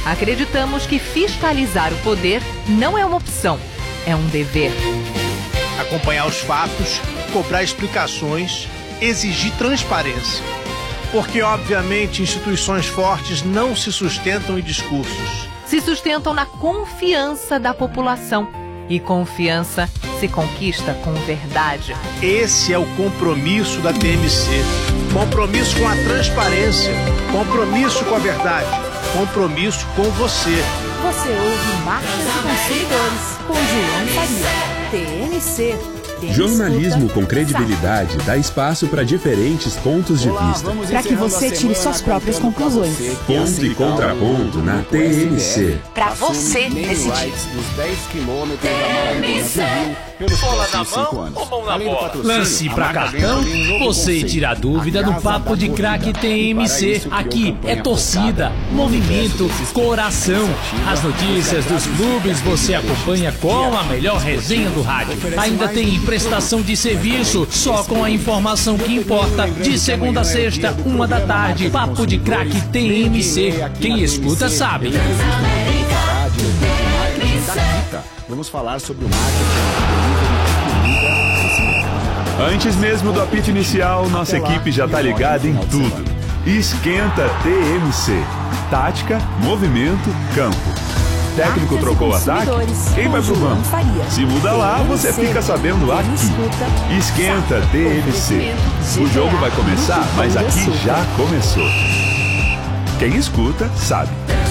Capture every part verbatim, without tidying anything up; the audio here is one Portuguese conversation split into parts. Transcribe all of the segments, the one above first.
Acreditamos que fiscalizar o poder não é uma opção, é um dever. Acompanhar os fatos, cobrar explicações, exigir transparência. Porque, obviamente, instituições fortes não se sustentam em discursos. Se sustentam na confiança da população. E confiança se conquista com verdade. Esse é o compromisso da T M C. Compromisso com a transparência. Compromisso com a verdade. Compromisso com você. Você ouve Marcas e Consumidores, com João Faria. T M C. Jornalismo com credibilidade dá espaço para diferentes pontos de vista. Para que você tire suas próprias conclusões. Ponto e contraponto na T M C. Para você decidir. Bola na mão ou mão na bola? Lance pra cartão, você tira a dúvida no Papo de Craque T M C. Aqui é torcida, movimento, coração. As notícias dos clubes você acompanha com a melhor resenha do rádio. Ainda tem prestação de serviço, só com a informação que importa. De segunda a sexta, uma da tarde, Papo de Craque T M C. Quem escuta sabe. Vamos falar sobre o marketing. Antes mesmo do apito inicial, nossa equipe já tá ligada em tudo. Esquenta T M C. Tática, movimento, campo. Técnico trocou o ataque? Quem vai pro banco? Se muda lá, você fica sabendo aqui. Esquenta T M C. O jogo vai começar, mas aqui já começou. Quem escuta, sabe.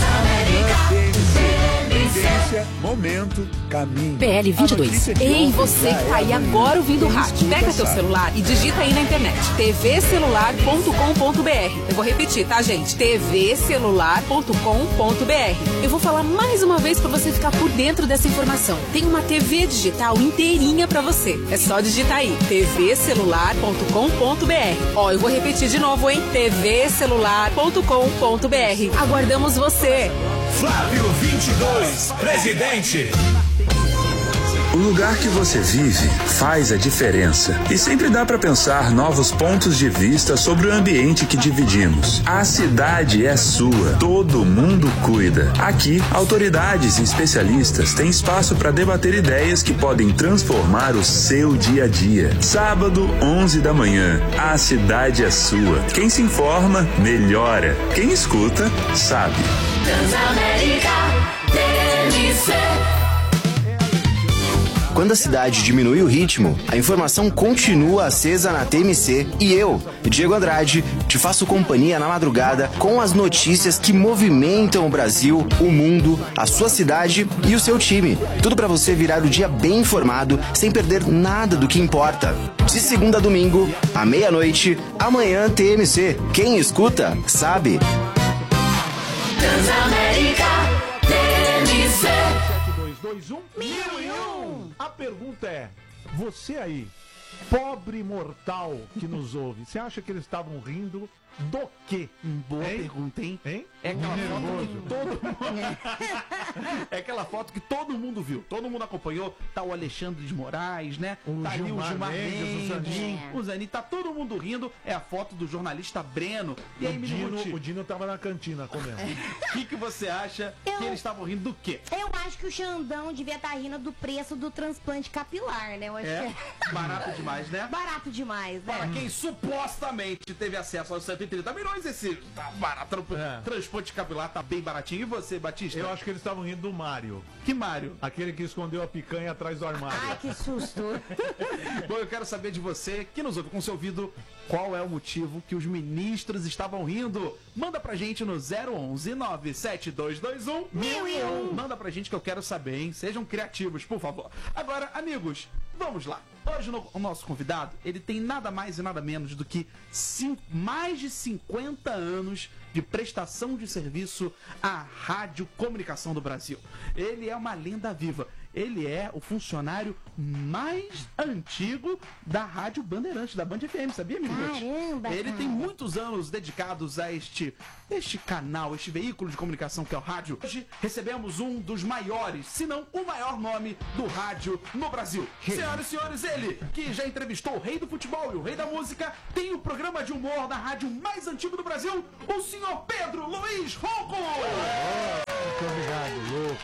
Momento, caminho. P L vinte e dois. Ei, você que tá aí agora ouvindo o rádio. Pega teu celular e digita aí na internet. t v celular ponto com ponto b r. Eu vou repetir, tá, gente? t v celular ponto com ponto b r. Eu vou falar mais uma vez pra você ficar por dentro dessa informação. Tem uma T V digital inteirinha pra você. É só digitar aí. t v celular ponto com ponto b r. Ó, eu vou repetir de novo, hein? t v celular ponto com ponto b r. Aguardamos você. Flávio vinte e dois, presidente. O lugar que você vive faz a diferença. E sempre dá para pensar novos pontos de vista sobre o ambiente que dividimos. A cidade é sua. Todo mundo cuida. Aqui, autoridades e especialistas têm espaço para debater ideias que podem transformar o seu dia a dia. Sábado, onze da manhã. A cidade é sua. Quem se informa, melhora. Quem escuta, sabe. Transamérica T M C. Quando a cidade diminui o ritmo, a informação continua acesa na T M C e eu, Diego Andrade, te faço companhia na madrugada com as notícias que movimentam o Brasil, o mundo, a sua cidade e o seu time. Tudo para você virar o dia bem informado, sem perder nada do que importa. De segunda a domingo, à meia-noite, amanhã T M C. Quem escuta, sabe. Transamérica T M C. dois dois um mil e um. A pergunta é: você aí, pobre mortal que nos ouve, você acha que eles estavam rindo do quê? Boa hein? pergunta, hein? Hein? É aquela Nervoso. foto que todo mundo... É aquela foto que todo mundo viu, todo mundo acompanhou. Tá o Alexandre de Moraes, né? O tá ali o Gilmar Gilmar Mendes, Mendes, o Zanin. o Zanin, tá todo mundo rindo. É a foto do jornalista Breno. E aí, o, me Dino, conte, o Dino tava na cantina comendo. o que, que você acha Eu- que eles estavam rindo do quê? Eu acho que o Xandão devia estar rindo do preço do transplante capilar, né? Eu acho É, que barato demais, né? é barato demais, né? Para quem supostamente teve acesso aos cento e trinta milhões, esse tá barato. É. Transplante capilar tá bem baratinho. E você, Batista? Eu acho que eles estavam rindo do Mário. Que Mário? Aquele que escondeu a picanha atrás do armário. Ai, que susto. Bom, eu quero saber de você, que nos ouve com seu ouvido, qual é o motivo que os ministros estavam rindo. Manda pra gente no zero onze nove sete dois dois um mil e um. Manda pra gente que eu quero saber, hein? Sejam criativos, por favor. Agora, amigos, vamos lá. Hoje no, o nosso convidado, ele tem nada mais e nada menos do que cinco, mais de cinquenta anos de prestação de serviço à rádio comunicação do Brasil. Ele é uma lenda viva. Ele é o funcionário mais antigo da Rádio Bandeirantes, da Band F M, sabia, amigo? Caramba, Ele cara. tem muitos anos dedicados a este, este canal, este veículo de comunicação que é o rádio. Hoje recebemos um dos maiores, se não o maior nome do rádio no Brasil. Senhoras e senhores, ele que já entrevistou o rei do futebol e o rei da música, tem o programa de humor da rádio mais antigo do Brasil, o senhor Pedro Luiz Ronco.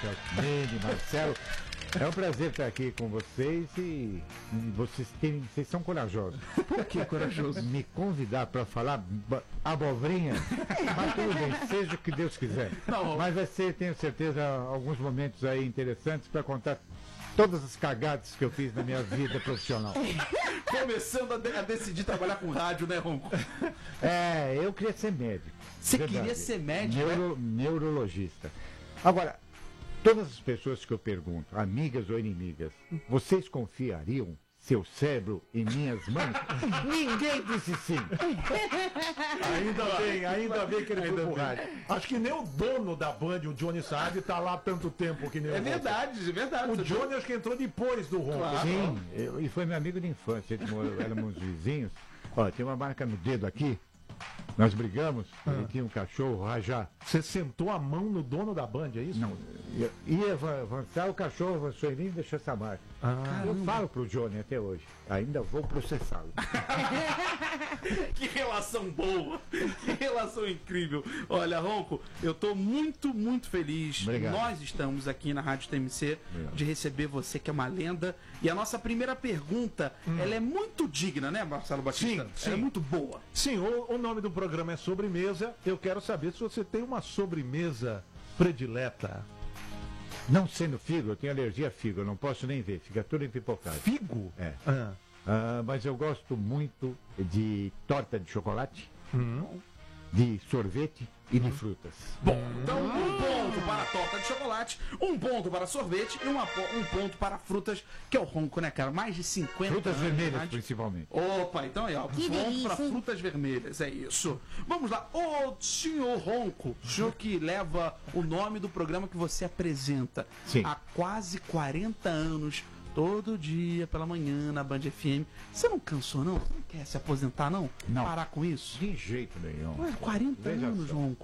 Celso Mendes, Marcelo. É um prazer estar aqui com vocês e vocês, têm, vocês são corajosos. Por que corajoso? Me convidar para falar abobrinha, mas tudo bem, seja o que Deus quiser. Não. Mas vai ser, tenho certeza, alguns momentos aí interessantes para contar todas as cagadas que eu fiz na minha vida profissional. Começando a, de- a decidir trabalhar com rádio, né, Ronco? É, eu queria ser médico. Você Verdade. queria ser médico, Neuro, Neurologista. Agora, todas as pessoas que eu pergunto, amigas ou inimigas, vocês confiariam seu cérebro em minhas mãos? Ninguém disse sim. Ainda bem, ainda bem que ele foi pro rádio. Acho que nem o dono da Band, o Johnny Saad, tá lá há tanto tempo que nem o É Ronco. verdade, é verdade. O Johnny acho que entrou depois do Ronco. Claro. Sim, eu- e foi meu amigo de infância, a gente morou- éramos vizinhos. Ó, tem uma marca no dedo aqui. Nós brigamos, ele tinha um cachorro, Rajá. Você sentou a mão no dono da Band, é isso? Não, ia, ia ava- avançar, o cachorro avançou em mim e deixou essa marca. Ah, eu falo pro Johnny até hoje, ainda vou processá-lo. Que relação boa, que relação incrível. Olha, Ronco, eu tô muito, muito feliz. Obrigado. Nós estamos aqui na Rádio T M C Obrigado. de receber você, que é uma lenda. E a nossa primeira pergunta, ela é muito digna, né, Marcelo Batista? Sim, sim. Ela é muito boa. Sim, o, o nome do programa é Sobremesa. Eu quero saber se você tem uma sobremesa predileta. Não sendo figo, eu tenho alergia a figo, eu não posso nem ver, fica tudo empipocado. Figo? É. Ah. Ah, mas eu gosto muito de torta de chocolate, Hum. de sorvete e de frutas. Bom, então um ponto para a torta de chocolate, um ponto para sorvete e uma po- um ponto para frutas, que é o Ronco, né, cara? Mais de cinquenta Frutas anos de vermelhas, rádio. principalmente. Opa, então é, ó, Que ponto delícia, para hein? frutas vermelhas, é isso. Vamos lá, ô senhor Ronco, o senhor que leva o nome do programa que você apresenta Sim. há quase quarenta anos, todo dia pela manhã na Band F M. Você não cansou, não? Você não quer se aposentar, não? Não. Parar com isso? De jeito nenhum. Ué, quarenta Veja anos, só. Ronco.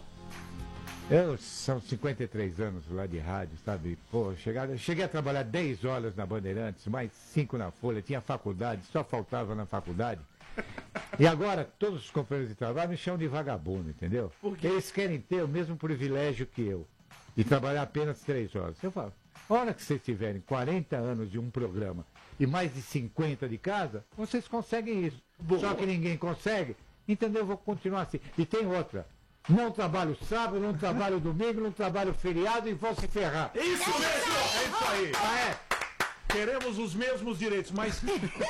Eu, são cinquenta e três anos lá de rádio, sabe? Pô, chegar, cheguei a trabalhar dez horas na Bandeirantes, mais cinco na Folha, tinha faculdade, só faltava na faculdade. E agora, todos os companheiros de trabalho me chamam de vagabundo, entendeu? Porque eles querem ter o mesmo privilégio que eu, de trabalhar apenas três horas. Eu falo, a hora que vocês tiverem quarenta anos de um programa e mais de cinquenta de casa, vocês conseguem isso. Só que ninguém consegue, entendeu? Eu vou continuar assim. E tem outra. Não trabalho sábado, não trabalho domingo, não trabalho feriado e vou se ferrar. Isso mesmo! É isso aí! Ah, é? Queremos os mesmos direitos, mas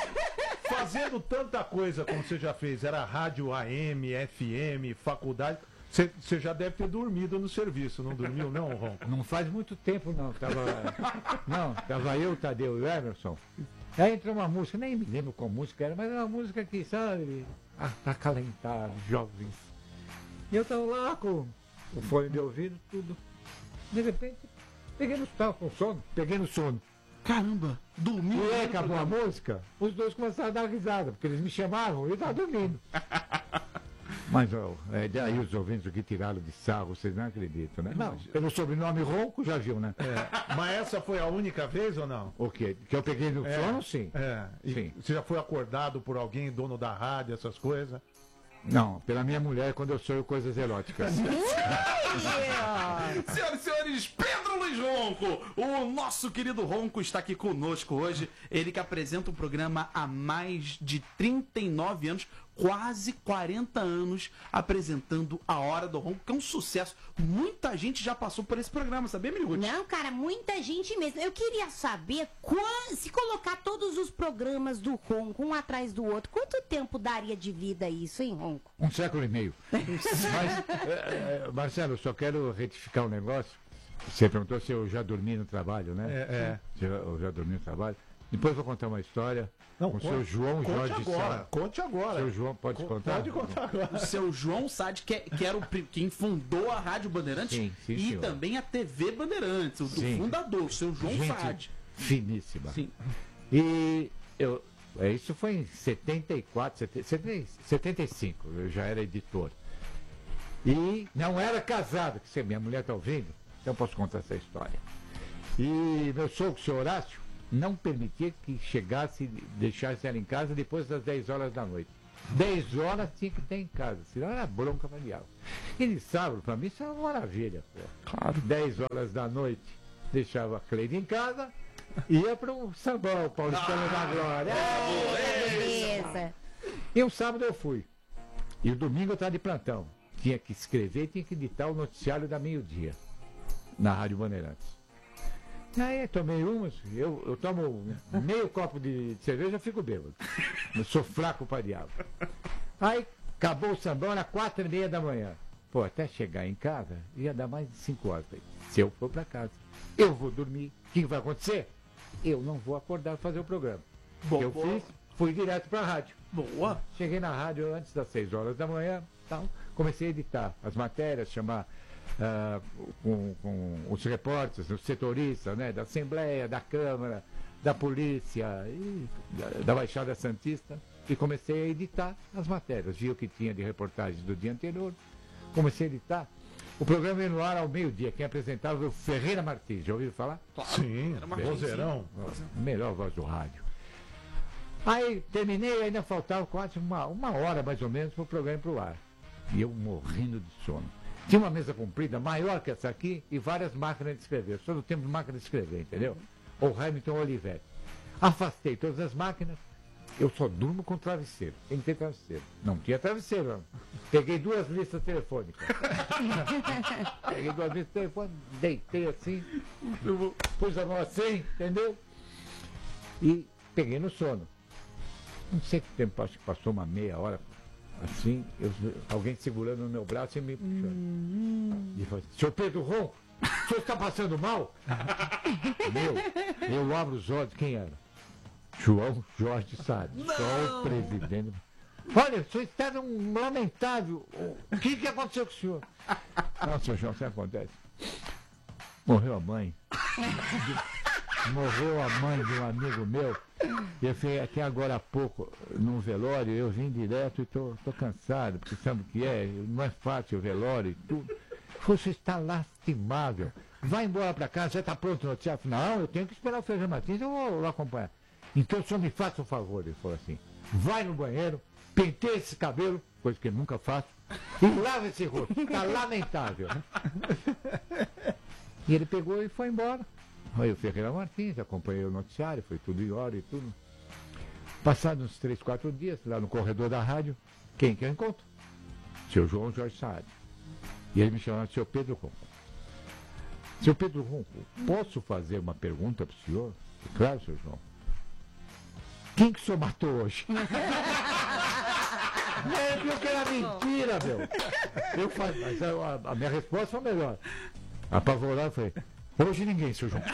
fazendo tanta coisa como você já fez, era rádio A M, F M, faculdade, você você já deve ter dormido no serviço, não dormiu não, Ronco? Não faz muito tempo não, tava, não, tava eu, Tadeu e o Emerson. Aí entrou uma música, nem me lembro qual música era, mas era uma música que, sabe, a- acalentar jovens. E eu tava lá com o fone de ouvido, tudo. De repente, peguei no tava com sono, peguei no sono. Caramba, dormiu. E aí acabou a música, os dois começaram a dar risada, porque eles me chamavam e eu tava dormindo. Mas ó, é, daí os ouvintes aqui tiraram de sarro, vocês não acreditam, né? Não, pelo sobrenome Ronco já viu, né? É, mas essa foi a única vez ou não? O quê? Que eu peguei no É, sono, sim. É. E Sim. você já foi acordado por alguém, dono da rádio, essas coisas? Não, pela minha mulher quando eu sonho coisas eróticas. Senhoras e senhores, Pedro Luiz Ronco, o nosso querido Ronco está aqui conosco hoje. Ele que apresenta o programa há mais de trinta e nove anos, quase quarenta anos, apresentando A Hora do Ronco, que é um sucesso. Muita gente já passou por esse programa, sabia, Miliguti? Não, cara, muita gente mesmo. Eu queria saber quan- se colocar todos os programas do Ronco um atrás do outro, quanto tempo daria de vida isso, hein, Ronco? Um século e meio. Mas, é, é, Marcelo, eu só quero retificar um negócio. Você perguntou se eu já dormi no trabalho, né? É, é. Se eu, eu já dormi no trabalho. Depois vou contar uma história Não, com o conte- seu João conte Jorge agora, Sá. conte agora. Seu João, pode Co- contar? pode contar agora. O seu João Sade, que, é- que era o, pri- quem fundou a Rádio Bandeirantes Sim, sim, e senhor. também a T V Bandeirantes, o, o Sim. fundador, o seu João Gente Sade. finíssima. Sim. E eu, é, isso foi em setenta e quatro, setenta, setenta e cinco, eu já era editor. E não era casado, que se minha mulher está ouvindo, então eu posso contar essa história. E meu sogro, o senhor Horácio, não permitia que chegasse, deixasse ela em casa depois das dez horas da noite. dez horas tinha que ter em casa, senão era bronca familiar. E de sábado, para mim, isso é uma maravilha, pô. Claro. dez horas da noite, deixava a Cleide em casa, ia para o sambão, Paulistano ah, da Glória. É, beleza. E um sábado eu fui. E o domingo eu estava de plantão. Tinha que escrever, tinha que editar o noticiário da meio-dia, na Rádio Bandeirantes. Aí tomei umas, eu, eu tomo meio copo de cerveja e fico bêbado. Eu sou fraco para diabo. Aí acabou o sambão, era quatro e meia da manhã. Pô, até chegar em casa, ia dar mais de cinco horas. Se eu for para casa, eu vou dormir. O que vai acontecer? Eu não vou acordar para fazer o programa. Bom, eu boa. fiz, fui direto para a rádio. Boa. Cheguei na rádio antes das seis horas da manhã, tal. Comecei a editar as matérias, chamar uh, com, com os repórteres, os setoristas, né, da Assembleia, da Câmara, da Polícia, e da, da Baixada Santista, e comecei a editar as matérias. Vi o que tinha de reportagens do dia anterior, comecei a editar. O programa ia no ar ao meio-dia. Quem apresentava foi o Ferreira Martins. Já ouviu falar? Sim, vozeirão. Melhor voz do rádio. Aí terminei, ainda faltava quase uma, uma hora mais ou menos para o programa ir para o ar. E eu morrendo de sono. Tinha uma mesa comprida, maior que essa aqui, e várias máquinas de escrever. Só no tempo de máquina de escrever, entendeu? O Hamilton Olivetti. Afastei todas as máquinas. Eu só durmo com travesseiro. Tem que ter travesseiro. Não tinha travesseiro. Não. Peguei duas listas telefônicas. Peguei duas listas telefônicas, deitei assim, pus a mão assim, entendeu? E peguei no sono. Não sei que tempo, acho que passou uma meia hora, assim, eu, alguém segurando no meu braço e me puxando. Hum. E falou assim, senhor Pedro Ronco, o senhor está passando mal? Meu, eu abro os olhos, quem era? João Jorge Salles, só o presidente. Olha, o senhor está um lamentável. O que, que aconteceu com o senhor? Não, senhor João, o que acontece? Morreu a mãe. Morreu a mãe de um amigo meu. Eu fui até agora há pouco num velório, eu vim direto e tô, tô cansado, porque sabe o que é? Não é fácil o velório e tudo. Você está lastimável. Vai embora para casa, já está pronto o noticiário? Não, eu tenho que esperar o Ferreira Martins, eu vou lá acompanhar. Então o senhor me faça um favor, ele falou assim, vai no banheiro, penteia esse cabelo, coisa que eu nunca faço, e lava esse rosto, está lamentável. E ele pegou e foi embora. Aí o Ferreira Martins, acompanhei o noticiário, foi tudo em hora e tudo. Passados uns três, quatro dias, lá no corredor da rádio, quem que eu encontro? Seu João Jorge Saad. E ele me chamava de seu Pedro Ronco. Seu Pedro Ronco, posso fazer uma pergunta para o senhor? Claro, seu João. Quem que o senhor matou hoje? É, viu que era mentira, meu. Eu falei, mas a, a minha resposta foi melhor. Apavorado, eu falei, hoje ninguém, seu João.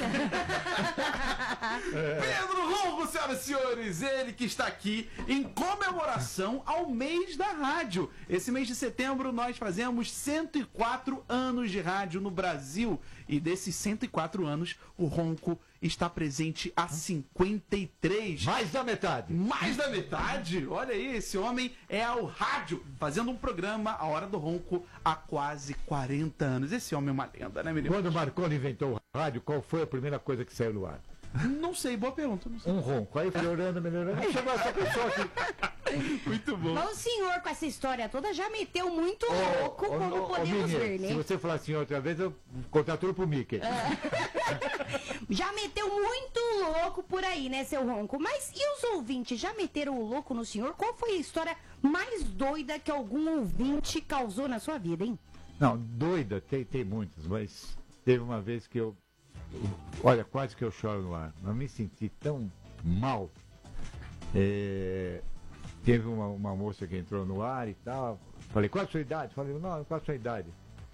É. Pedro Ronco, senhoras e senhores, ele que está aqui em comemoração ao mês da rádio. Esse mês de setembro nós fazemos cento e quatro anos de rádio no Brasil. E desses cento e quatro anos, o Ronco está presente há cinquenta e três. Mais da metade. Mais da metade? Olha aí, esse homem é ao rádio, fazendo um programa, A Hora do Ronco, há quase quarenta anos. Esse homem é uma lenda, né, menino? Quando o Marconi inventou o rádio, qual foi a primeira coisa que saiu no ar? Não sei, boa pergunta. Não sei. Um ronco. Aí melhorando, melhorando. Chegou essa pessoa aqui. Muito bom. Mas o senhor, com essa história toda, já meteu muito oh, louco, oh, como oh, podemos oh, ver, né? Se você falar assim outra vez, eu contar tudo pro Mickey. Já meteu muito louco por aí, né, seu Ronco? Mas e os ouvintes, já meteram o louco no senhor? Qual foi a história mais doida que algum ouvinte causou na sua vida, hein? Não, doida, tem, tem muitas, mas teve uma vez que eu... Olha, quase que eu choro no ar. Eu me senti tão mal. É, teve uma, uma moça que entrou no ar e tal. Falei, qual a sua idade? Falei, não, qual a sua idade?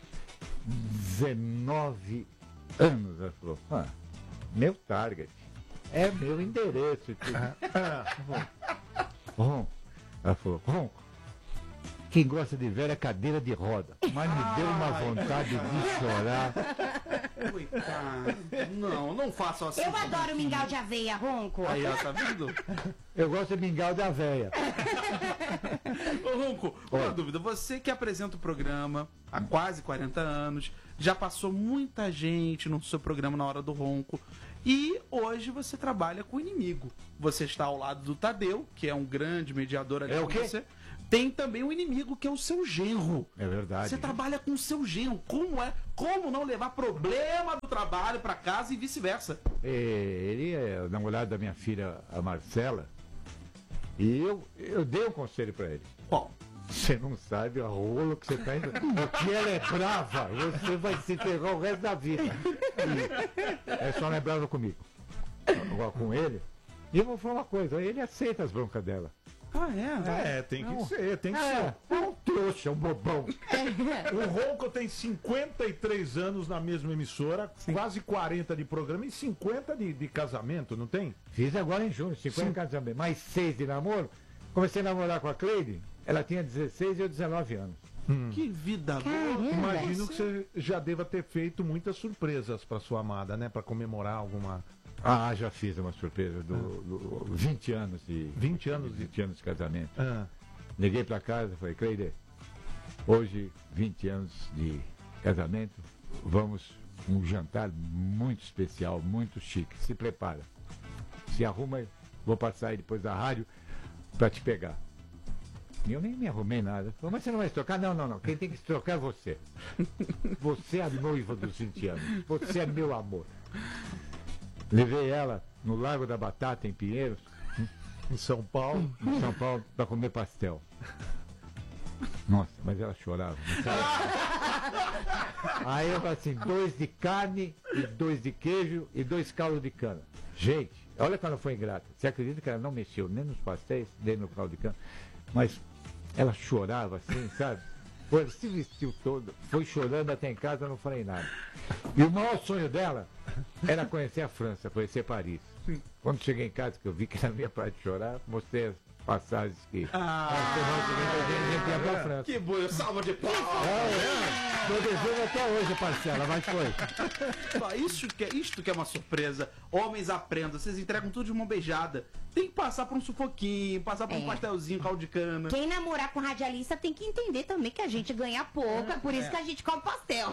dezenove anos. Ela falou, ah, meu target. É meu endereço. Ronco. Ela falou, Ronco. Quem gosta de velho é cadeira de roda. Mas me deu uma vontade de chorar. Coitado. Não, não façam assim. Eu adoro mingau de aveia, Ronco. Aí, ó, tá vendo? Eu gosto de mingau de aveia. Ô, Ronco, uma Oi. dúvida. Você que apresenta o programa há quase quarenta anos, já passou muita gente no seu programa na Hora do Ronco. E hoje você trabalha com o inimigo. Você está ao lado do Tadeu, que é um grande mediador ali é com o quê? você. Tem também um inimigo, que é o seu genro. É verdade. Você trabalha com o seu genro. Como é? Como não levar problema do trabalho trabalho, pra casa e vice-versa. Ele é o namorado da minha filha, a Marcela. E eu, eu dei um conselho pra ele. Qual? Você não sabe a rola que você tá indo. Porque ela é brava, você vai se ferrar o resto da vida. E é só não é brava comigo. Agora com ele. E eu vou falar uma coisa, ele aceita as broncas dela. Ah, é? É, tem que Não. ser, tem que É, ser. é um trouxa, um bobão. O Ronco tem cinquenta e três anos na mesma emissora, quase quarenta de programa e cinquenta de, de casamento, não tem? Fiz agora em junho, cinquenta Sim. casamentos, mais seis de namoro. Comecei a namorar com a Cleide, ela tinha dezesseis e eu dezenove anos. Que vida Caramba. boa. Imagino que você já deva ter feito muitas surpresas pra sua amada, né? Pra comemorar alguma... Ah, já fiz uma surpresa do, do vinte anos de vinte anos de... vinte anos de casamento. Ah, Liguei pra casa e falei, Cleide, hoje, vinte anos de casamento, vamos um jantar muito especial, muito chique. Se prepara. Se arruma, vou passar aí depois da rádio pra te pegar. E eu nem me arrumei nada. Falei, mas você não vai se trocar? Não, não, não. Quem tem que se trocar é você. Você é a noiva dos vinte anos. Você é meu amor. Levei ela no Lago da Batata, em Pinheiros, em São Paulo. em São Paulo, pra comer pastel. Nossa, mas ela chorava. não sabe? Aí eu falei assim, dois de carne, e dois de queijo e dois caldos de cana. Gente, olha como ela foi ingrata. Você acredita que ela não mexeu nem nos pastéis, nem no caldo de cana? Mas ela chorava assim, sabe? Foi, se vestiu todo, foi chorando até em casa, eu não falei nada. E o maior sonho dela era conhecer a França, conhecer Paris. Quando cheguei em casa, que eu vi que ela não ia parar de chorar, mostrei as passagens que Ah, a semana seguinte a gente ia pra França. que boa, salva de palmas. É, meu desejo até hoje, parcela, mas foi. Ó, Isso que, é, isto que é uma surpresa. Homens aprendam, vocês entregam tudo de mão beijada. Tem que passar por um sufoquinho, passar por um É. pastelzinho, caldo de cana. Quem namorar com radialista tem que entender também que a gente ganha pouco, é por isso que a gente come pastel.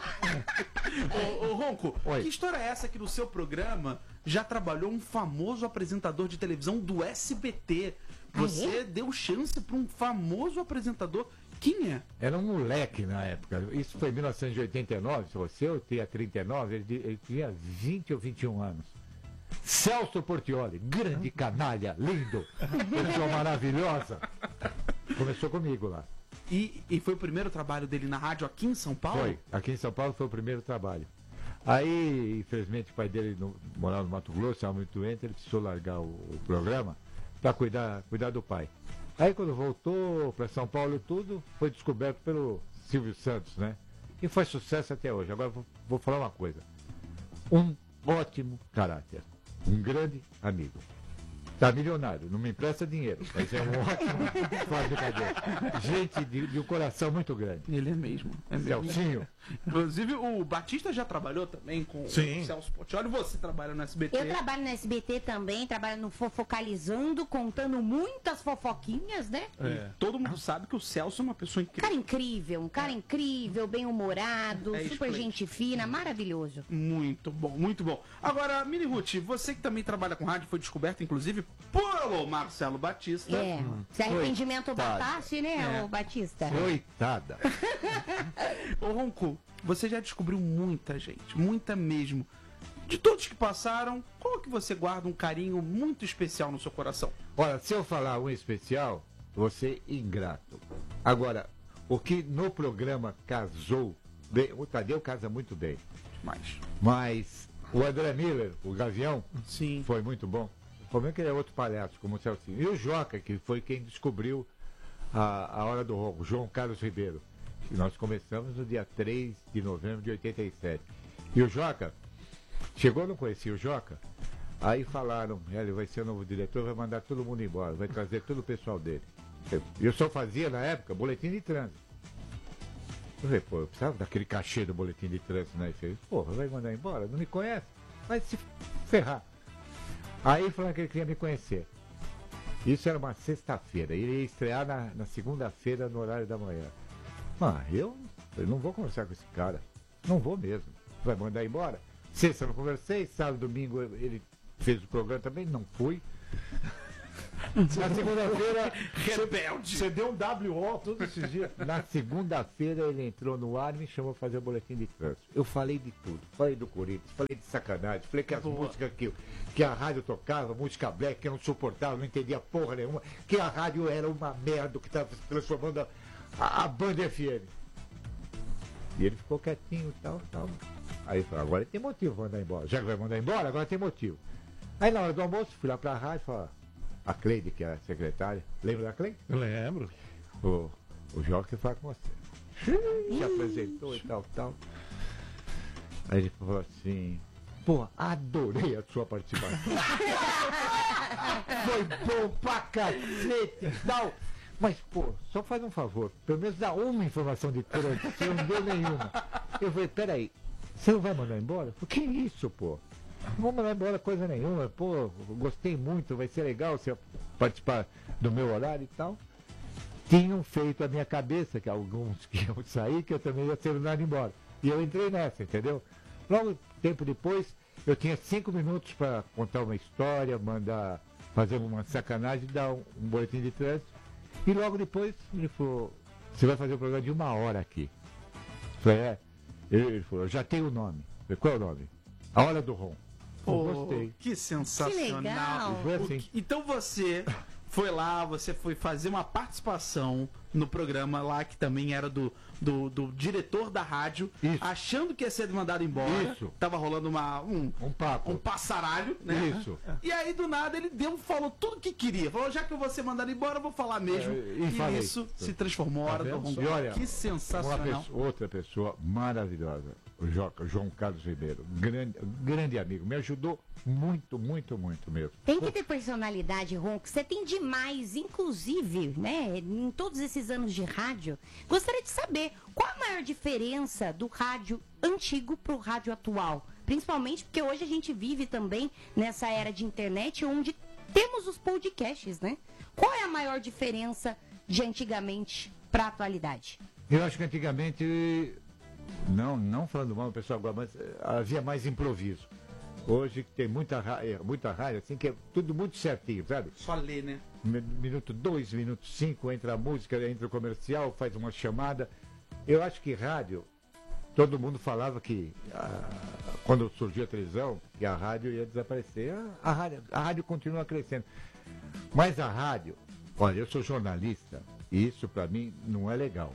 Ô, ô Ronco, Oi. que história é essa que no seu programa já trabalhou um famoso apresentador de televisão do S B T? Você deu chance para um famoso apresentador. Quem é? Era um moleque na época. Isso foi em mil novecentos e oitenta e nove. Se você eu tinha trinta e nove, ele, ele tinha vinte ou vinte e um anos. Celso Portioli, grande canalha, lindo, pessoa maravilhosa. Começou comigo lá. E, e foi o primeiro trabalho dele na rádio aqui em São Paulo? Foi. Aqui em São Paulo foi o primeiro trabalho. Aí, infelizmente, o pai dele no, morava no Mato Grosso, estava muito doente, ele precisou largar o, o programa para cuidar, cuidar do pai. Aí quando voltou para São Paulo e tudo, foi descoberto pelo Silvio Santos, né? E foi sucesso até hoje. Agora vou, vou falar uma coisa. Um ótimo caráter. Um grande amigo. Tá milionário, não me empresta dinheiro, mas é um ótimo fora de cadeia. Gente de, de um coração muito grande. Ele é mesmo. É mesmo. Celcinho. Inclusive, o Batista já trabalhou também com Sim. o Celso Portioli. Você trabalha no S B T. Eu trabalho no S B T também, trabalho no Fofocalizando, contando muitas fofoquinhas, né? É. Todo mundo sabe que o Celso é uma pessoa incrível. Cara incrível, um cara incrível, bem-humorado, É super esplêndido. gente fina, maravilhoso. Muito bom, muito bom. Agora, Mini Ruth, você que também trabalha com rádio, foi descoberto, inclusive, pelo Marcelo Batista. É, se arrependimento Coitado. batasse, né, É. ô Batista? Coitada. Ô, Ronco, você já descobriu muita gente, muita mesmo. De todos que passaram, qual que você guarda um carinho muito especial no seu coração? Olha, se eu falar um especial, você é ingrato. Agora, o que no programa casou bem, o Tadeu casa muito bem. Mas, Mas o André Miller, o Gavião, sim. foi muito bom. O problema é que ele é outro palhaço, como o Celcinho. E o Joca, que foi quem descobriu a, a Hora do Ronco, João Carlos Ribeiro. E nós começamos no dia três de novembro de oitenta e sete. E o Joca, chegou, eu não conhecia o Joca, aí falaram, ele vai ser o novo diretor, vai mandar todo mundo embora, vai trazer todo o pessoal dele. Eu, eu só fazia, na época, boletim de trânsito. Eu falei, pô, eu precisava daquele cachê do boletim de trânsito, né? Ele falou, pô, vai mandar embora? Não me conhece? Vai se ferrar. Aí falaram que ele queria me conhecer. Isso era uma sexta-feira. Ele ia estrear na, na segunda-feira no horário da manhã. Ah, eu, eu não vou conversar com esse cara. Não vou mesmo. Vai mandar embora? Sexta eu não conversei, sábado, domingo ele fez o programa também, não fui. Na segunda-feira, Rebelde. Você deu um W O todos esses dias. Na segunda-feira ele entrou no ar e me chamou para fazer o boletim de trânsito. Eu falei de tudo. Falei do Corinthians, falei de sacanagem, falei que as Boa. músicas que, que a rádio tocava, música black, que eu não suportava, não entendia porra nenhuma, que a rádio era uma merda, que estava se transformando a, a, a Band F M. E ele ficou quietinho e tal, tal. Aí ele falou, agora tem motivo para mandar embora. Já que vai mandar embora, agora tem motivo. Aí na hora do almoço, fui lá para a rádio e falei, a Cleide, que é a secretária, lembra da Cleide? Lembro. O, o Jorge quer falar com você. Se apresentou e tal, tal. Aí ele falou assim, pô, adorei a sua participação. Foi bom pra cacete e tal. Mas, pô, só faz um favor, pelo menos dá uma informação de trânsito, você não deu nenhuma. Eu falei, peraí, você não vai mandar embora? Por que isso, pô? Não vou mandar embora coisa nenhuma, pô, gostei muito, vai ser legal você participar do meu horário e tal. Tinham feito a minha cabeça, que alguns que iam sair, que eu também ia ser mandado embora. E eu entrei nessa, entendeu? Logo, tempo depois, eu tinha cinco minutos para contar uma história, mandar, fazer uma sacanagem, dar um, um boletim de trânsito. E logo depois, ele falou, você vai fazer um programa de uma hora aqui. Eu falei, é. Ele, ele falou, eu já tenho o nome. Eu falei, qual é o nome? A Hora do Ron. Pô, gostei. que sensacional. Que legal. Foi assim. O que- Então você foi lá, você foi fazer uma participação no programa lá, que também era do, do, do diretor da rádio, Isso. achando que ia ser mandado embora. Isso. Tava rolando uma, um, Um papo. um passaralho, né? Isso. E aí, do nada, ele deu, falou tudo que queria. Falou, já que eu vou ser mandado embora, eu vou falar mesmo. É, e e falei. isso se transformou a Tá hora do vendo? Ronco. E olha, Que uma sensacional. pessoa- outra pessoa maravilhosa, o Jo- João Carlos Ribeiro, grande, grande amigo, me ajudou muito, muito, muito mesmo. Tem que ter personalidade, Ronco. Você tem demais, inclusive, né? Em todos esses anos de rádio. Gostaria de saber qual a maior diferença do rádio antigo para o rádio atual. Principalmente porque hoje a gente vive também nessa era de internet onde temos os podcasts, né? Qual é a maior diferença de antigamente para a atualidade? Eu acho que antigamente, não, não falando mal do pessoal agora, mas eh, havia mais improviso. Hoje tem muita, ra- eh, muita rádio, assim, que é tudo muito certinho, sabe? Só ler, né? Mi- Minuto dois, minuto cinco, entra a música, entra o comercial, faz uma chamada. Eu acho que rádio, todo mundo falava que ah, quando surgiu a televisão, que a rádio ia desaparecer. A, a, rádio, a rádio continua crescendo. Mas a rádio, olha, eu sou jornalista e isso para mim não é legal.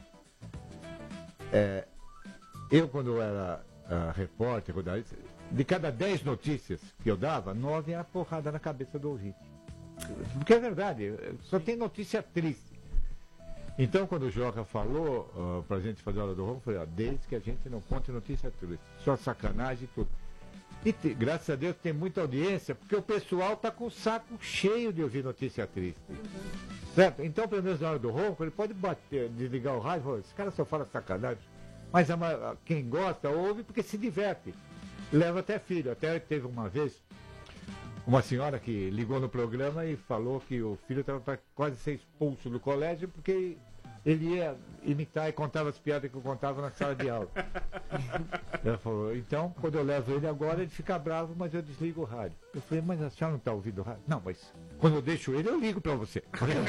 É, eu quando eu era ah, repórter, jornalista, de cada dez notícias que eu dava, nove era porrada na cabeça do ouvinte. Porque é verdade, só tem notícia triste. Então, quando o Joca falou uh, pra gente fazer a Hora do Ronco, eu falei, ó, desde que a gente não conte notícia triste, só sacanagem e tudo. E te- graças a Deus tem muita audiência, porque o pessoal tá com o saco cheio de ouvir notícia triste. Certo? Então, pelo menos na Hora do Ronco, ele pode bater, desligar o rádio e falar, esse cara só fala sacanagem. Mas a ma- quem gosta, ouve porque se diverte. Leva até filho. Até teve uma vez uma senhora que ligou no programa e falou que o filho estava para quase ser expulso do colégio porque ele ia imitar e contava as piadas que eu contava na sala de aula. Ela falou, então, quando eu levo ele agora, ele fica bravo, mas eu desligo o rádio. Eu falei, mas a senhora não está ouvindo o rádio? Não, mas quando eu deixo ele, eu ligo para você.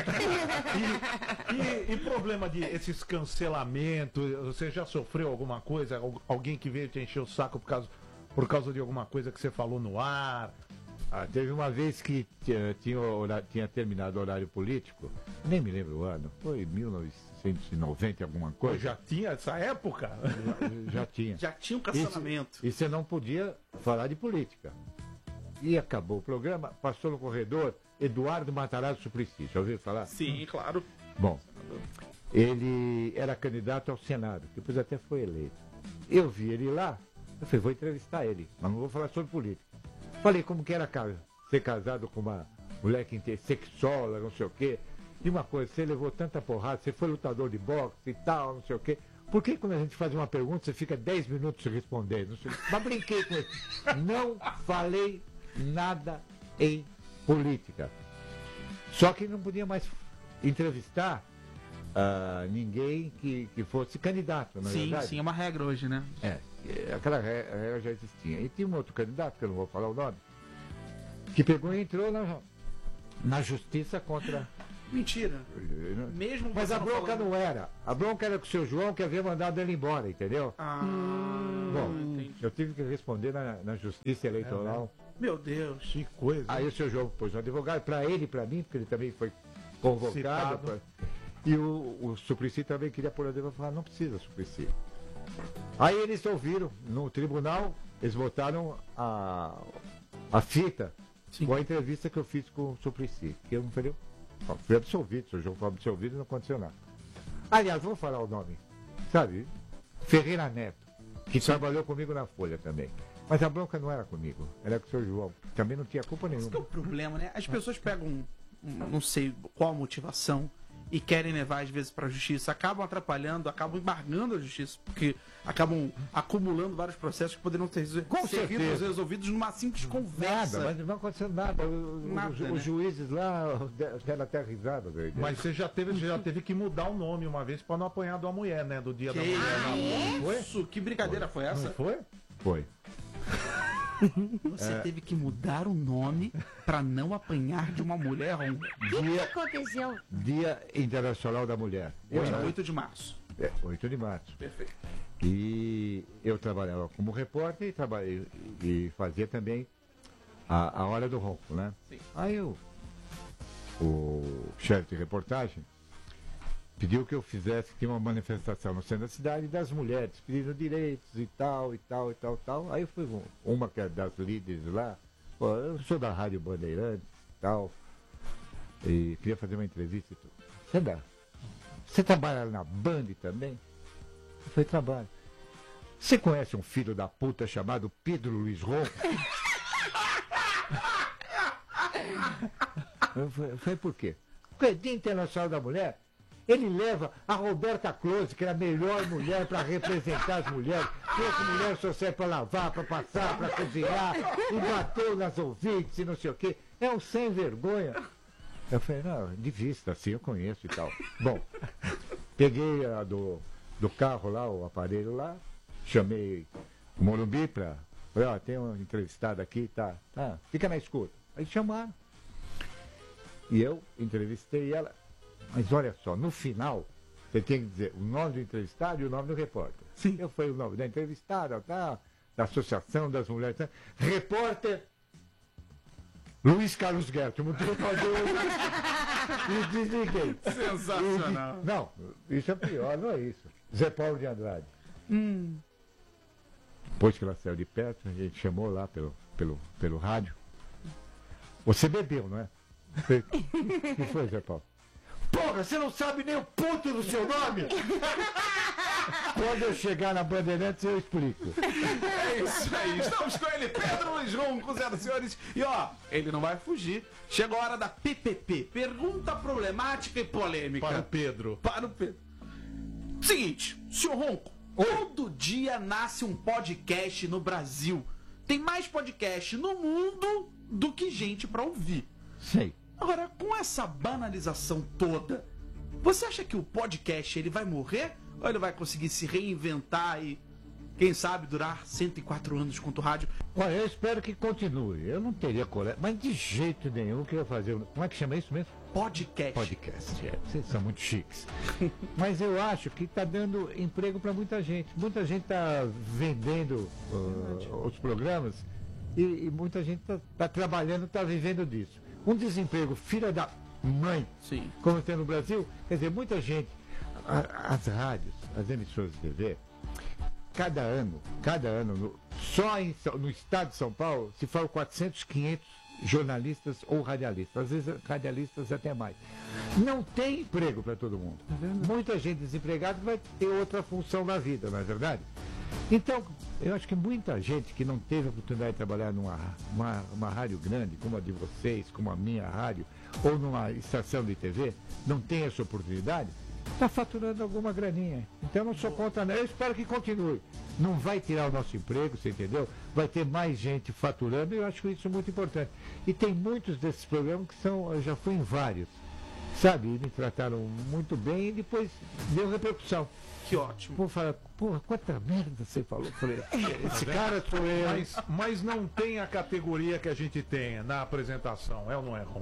E, e problema de esses cancelamentos, você já sofreu alguma coisa? Al- Alguém que veio te encher o saco por causa, por causa de alguma coisa que você falou no ar? Ah, teve uma vez que tinha, tinha, hora- tinha terminado o horário político, nem me lembro o ano, foi mil novecentos e noventa alguma Pô, coisa. já tinha essa época? Já, já tinha. Já tinha um cancelamento. E você não podia falar de política. E acabou o programa, passou no corredor Eduardo Matarazzo Suplicy, já ouviu falar? Sim, claro. Bom, ele era candidato ao Senado, depois até foi eleito. Eu vi ele lá, eu falei, vou entrevistar ele, mas não vou falar sobre política. Falei como que era ca- ser casado com uma mulher que inte- sexóloga, não sei o quê. E uma coisa, você levou tanta porrada, você foi lutador de boxe e tal, não sei o quê. Por que quando a gente faz uma pergunta, você fica dez minutos respondendo? Não sei. Mas brinquei com ele. Não falei nada em política. Só que não podia mais entrevistar ah, ninguém que, que fosse candidato, na Sim, verdade. sim, é uma regra hoje, né? É, é, aquela re- regra já existia. E tinha um outro candidato, que eu não vou falar o nome, que pegou e entrou na, na justiça contra... Mentira. Mesmo Mas você a não bronca falando- não era. A bronca era que o seu João que havia mandado ele embora, entendeu? Ah, Bom, eu tive que responder na, na justiça eleitoral. Meu Deus. Que coisa. Aí o seu João pôs um advogado para ele e para mim, porque ele também foi convocado. Citado. pra- E o, o Suplicy também queria pôr advogado. Falar, não precisa, Suplicy. Aí eles ouviram no tribunal, eles votaram a, a fita com a entrevista que eu fiz com o Suplicy. Que eu não falei, ó, fui absolvido, o seu João foi absolvido e não aconteceu nada. Aliás, vou falar o nome, sabe? Ferreira Neto, que trabalhou comigo na Folha também. Mas a bronca não era comigo, era com o seu João. Também não tinha culpa Esse nenhuma. que é o problema, né? As pessoas pegam, um- um- não sei qual a motivação, e querem levar às vezes pra justiça, acabam atrapalhando, acabam embargando a justiça, porque acabam acumulando vários processos que poderiam ter ser certeza. resolvidos numa simples conversa. Nada, mas não aconteceu nada. O- o- Nada, os, né? os juízes lá de- deram até risada. velho. Mas você já teve, você já teve que mudar o nome uma vez pra não apanhar de uma mulher, né? Do dia Que da mulher. isso? Não foi? Que brincadeira foi essa? Não foi? Foi. Você É. teve que mudar o nome pra não apanhar de uma mulher. Um... O que, que aconteceu? Dia Internacional da Mulher. Hoje é Eu- oito de março. É, oito de março. Perfeito. E eu trabalhava como repórter e, trabalhei, e fazia também a, a Hora do Ronco, né? Sim. Aí eu, o chefe de reportagem pediu que eu fizesse que uma manifestação no centro da cidade das mulheres, pedindo direitos e tal, e tal, e tal, tal. Aí eu fui com uma que é das líderes lá, pô, eu sou da Rádio Bandeirantes e tal, e queria fazer uma entrevista e tudo. Você dá? Você trabalha na Band também? Eu falei, trabalho. Você conhece um filho da puta chamado Pedro Luiz Ronco? Eu falei, eu falei, por quê? Porque Dia Internacional da Mulher, ele leva a Roberta Close, que era a melhor mulher para representar as mulheres. Essa mulher só serve para lavar, para passar, para cozinhar, e bateu nas ouvintes e não sei o quê. É um sem vergonha. Eu falei, não, de vista, assim eu conheço e tal. Bom, peguei a do, do carro lá, o aparelho lá, chamei o Morumbi para. Falei, ó, tem uma entrevistada aqui, tá, tá, fica na escuta. Aí chamaram. E eu entrevistei ela. Mas olha só, no final, você tem que dizer o nome do entrevistado e o nome do repórter. Sim. Eu falei o nome da entrevistada, tá, da Associação das Mulheres. Tá, repórter Luiz Carlos Guerra. Eu mudei pra e desliguei. Sensacional. E, não, isso é pior, não é isso. Zé Paulo de Andrade. Hum. Depois que ela saiu de perto, a gente chamou lá pelo, pelo, pelo rádio. Você bebeu, não é? Você- O que foi, Zé Paulo? Porra, você não sabe nem o ponto do seu nome? Quando eu chegar na Bandeirantes, eu explico. É isso aí, estamos com ele, Pedro Luiz Ronco, senhoras e senhores. E ó, ele não vai fugir. Chegou a hora da P P P, pergunta problemática e polêmica. Para o Pedro. Para o Pedro. Seguinte, senhor Ronco, todo dia nasce um podcast no Brasil. Tem mais podcast no mundo do que gente pra ouvir. Sei. Agora, com essa banalização toda, você acha que o podcast ele vai morrer? Ou ele vai conseguir se reinventar e, quem sabe, durar cento e quatro anos quanto rádio? Olha, eu espero que continue. Eu não teria coragem, mas de jeito nenhum eu queria fazer. Como é que chama isso mesmo? Podcast. Podcast, é. Vocês são muito chiques. Mas eu acho que está dando emprego para muita gente. Muita gente está vendendo uh, os programas e, e muita gente está tá trabalhando, está vivendo disso. Um desemprego, filha da mãe, Sim. como tem no Brasil, quer dizer, muita gente, a- as rádios, as emissoras de T V, cada ano, cada ano, no- só em São- no estado de São Paulo, se falam quatrocentos, quinhentos jornalistas ou radialistas, às vezes radialistas até mais. Não tem emprego para todo mundo. Muita gente desempregada vai ter outra função na vida, não é verdade? Então, eu acho que muita gente que não teve a oportunidade de trabalhar numa uma, uma rádio grande, como a de vocês, como a minha rádio, ou numa estação de T V, não tem essa oportunidade, está faturando alguma graninha. Então, eu não sou contra, não. Eu espero que continue. Não vai tirar o nosso emprego, você entendeu? Vai ter mais gente faturando e eu acho isso muito importante. E tem muitos desses programas que são, eu já fui em vários, sabe? E me trataram muito bem e depois deu repercussão. Que ótimo. Vou falar, porra, quanta merda você falou. Falei, esse cara sou eu. Mas, mas não tem a categoria que a gente tem na apresentação, é ou não é, Ronco?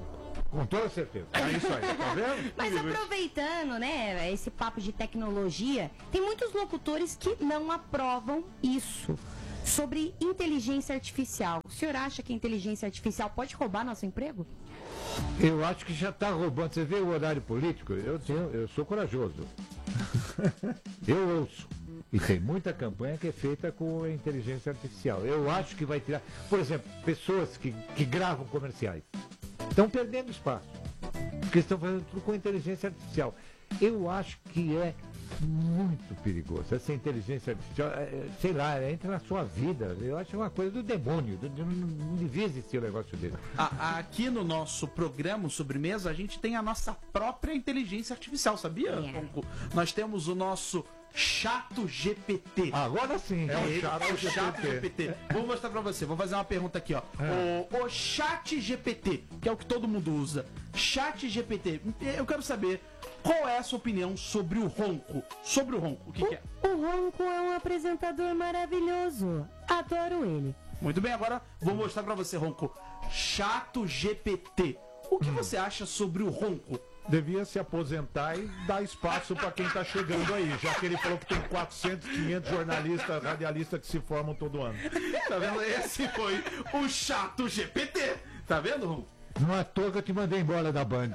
com toda certeza. É isso aí, tá vendo? Mas aproveitando, né, esse papo de tecnologia, tem muitos locutores que não aprovam isso. Sobre inteligência artificial. O senhor acha que a inteligência artificial pode roubar nosso emprego? Eu acho que já está roubando. Você vê o horário político? Eu, tenho, eu sou corajoso. Eu ouço. E tem muita campanha que é feita com inteligência artificial. Eu acho que vai tirar... Por exemplo, pessoas que, que gravam comerciais estão perdendo espaço. Porque estão fazendo tudo com inteligência artificial. Eu acho que é muito perigoso. Essa inteligência artificial, sei lá, entra na sua vida. Eu acho uma coisa do demônio. Não devia existir um negócio dele. A, aqui no nosso programa Sobremesa, a gente tem a nossa própria inteligência artificial, sabia? É. Nós temos o nosso Chato G P T. Agora sim. É o Chato, é o G P T. Chato G P T. Vou mostrar pra você. Vou fazer uma pergunta aqui, ó. É. O, o Chat G P T, que é o que todo mundo usa. Chat G P T. Eu quero saber qual é a sua opinião sobre o Ronco. Sobre o Ronco. O que, o, que é? O Ronco é um apresentador maravilhoso. Adoro ele. Muito bem, agora vou mostrar pra você, Ronco. Chato G P T. O que hum. você acha sobre o Ronco? Devia se aposentar e dar espaço para quem está chegando aí, já que ele falou que tem quatrocentos, quinhentos jornalistas, radialistas que se formam todo ano. Tá vendo? Esse foi o Chato G P T. Tá vendo, Ronco? Não é à toa que eu te mandei embora da Band.